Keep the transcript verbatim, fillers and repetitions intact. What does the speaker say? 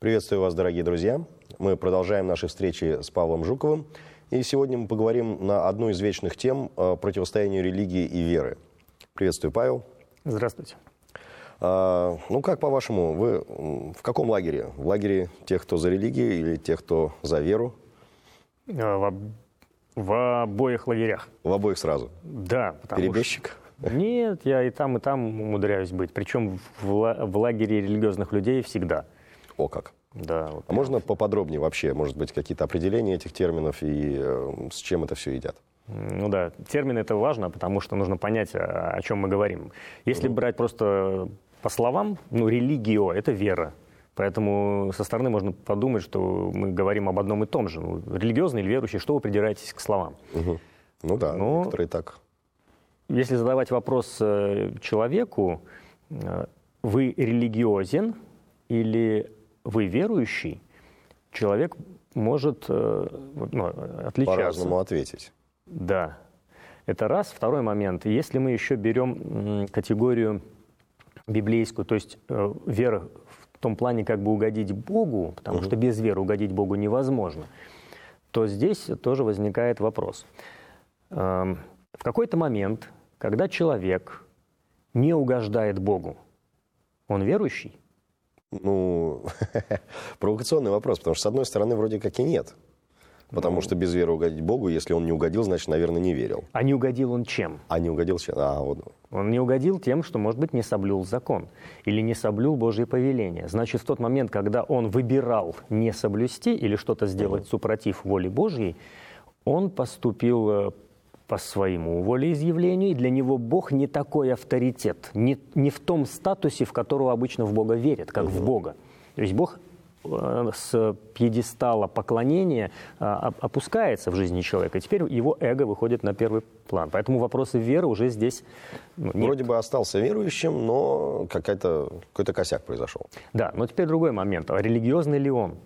Приветствую вас, дорогие друзья. Мы продолжаем наши встречи с Павлом Жуковым. И сегодня мы поговорим на одну из вечных тем – противостоянию религии и веры. Приветствую, Павел. Здравствуйте. А, ну, как по-вашему, вы в каком лагере? В лагере тех, кто за религию, или тех, кто за веру? В, в обоих лагерях. В обоих сразу? Да. Перебежчик? Что... Нет, я и там, и там умудряюсь быть. Причем в, в лагере религиозных людей всегда. О как. Да. Вот а можно поподробнее вообще, может быть, какие-то определения этих терминов и э, с чем это все едят? Ну да, термины это важно, потому что нужно понять, о, о чем мы говорим. Если mm-hmm. брать просто по словам, ну, религио – это вера. Поэтому со стороны можно подумать, что мы говорим об одном и том же. Ну, религиозный или верующий, что вы придираетесь к словам? Угу. Ну да, Но, некоторые так. Если задавать вопрос человеку, вы религиозен или вы верующий, человек может ну, отличаться. По-разному ответить. Да. Это раз. Второй момент. Если мы еще берем категорию библейскую, то есть вера в том плане, как бы угодить Богу, потому угу. что без веры угодить Богу невозможно, то здесь тоже возникает вопрос. В какой-то момент, когда человек не угождает Богу, он верующий? Ну, провокационный вопрос, потому что, с одной стороны, вроде как и нет. Потому ну, что без веры угодить Богу, если он не угодил, значит, наверное, не верил. А не угодил он чем? А не угодил чем? А, вот. Он не угодил тем, что, может быть, не соблюл закон или не соблюл Божье повеление. Значит, в тот момент, когда он выбирал не соблюсти или что-то сделать mm-hmm. супротив воли Божьей, он поступил по своему волеизъявлению, и для него Бог не такой авторитет, не, не в том статусе, в которого обычно в Бога верят, как mm-hmm. в Бога. То есть Бог с пьедестала поклонения опускается в жизни человека, и теперь его эго выходит на первый план. Поэтому вопросы веры уже здесь ну, нет. Вроде бы остался верующим, но какая-то, какой-то косяк произошел. Да, но теперь другой момент. Религиозный ли он?